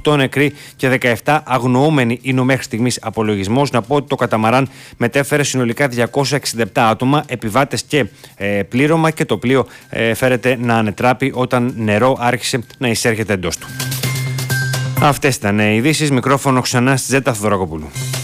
8 νεκροί και 17 αγνοούμενοι είναι ο μέχρι στιγμής απολογισμός. Να πω ότι το καταμαράν μετέφερε συνολικά 267 άτομα, επιβάτες και πλήρωμα, και το πλοίο φέρεται να ανετράπει όταν νερό άρχισε να εισέρχεται εντός του. Αυτές ήταν οι ειδήσεις. Μικρόφωνο ξανά στη Ζέτα Θοδωρακοπούλου.